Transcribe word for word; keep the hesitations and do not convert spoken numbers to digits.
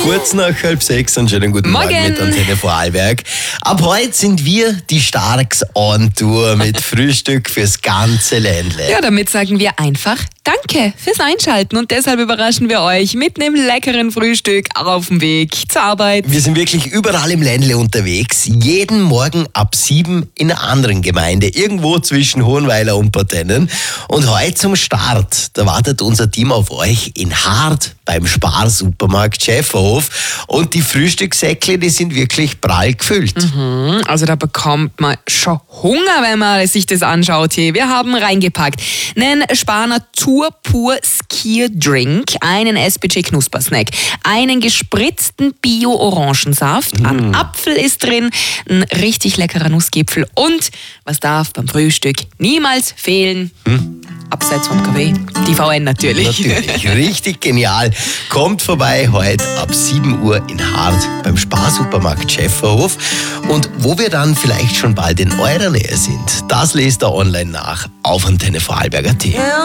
Kurz nach halb sechs, einen schönen guten Morgen, Morgen. mit Antenne Vorarlberg. Ab heute sind wir die Starks on Tour mit Frühstück fürs ganze Ländle. Ja, damit sagen wir einfach Danke fürs Einschalten und deshalb überraschen wir euch mit einem leckeren Frühstück auf dem Weg zur Arbeit. Wir sind wirklich überall im Ländle unterwegs, jeden Morgen ab sieben in einer anderen Gemeinde, irgendwo zwischen Hohenweiler und Portennen. Und heute zum Start, da wartet unser Team auf euch in Hart beim Spar-Supermarkt Schäferhof. Und die Frühstückssäckle, die sind wirklich prall gefüllt. Mhm, also da bekommt man schon Hunger, wenn man sich das anschaut hier. Wir haben reingepackt einen Spar Natur Pur Skier Drink, einen S B J Knuspersnack, einen gespritzten Bio-Orangensaft, mm. ein Apfel ist drin, ein richtig leckerer Nussgipfel und was darf beim Frühstück niemals fehlen? Hm? Abseits vom Kaffee, die V N natürlich. Natürlich, richtig genial. Kommt vorbei heute ab sieben Uhr in Hart beim Spar-Supermarkt Schäferhof. Und wo wir dann vielleicht schon bald in eurer Nähe sind, das lest ihr online nach auf Antenne Vorarlberg punkt at.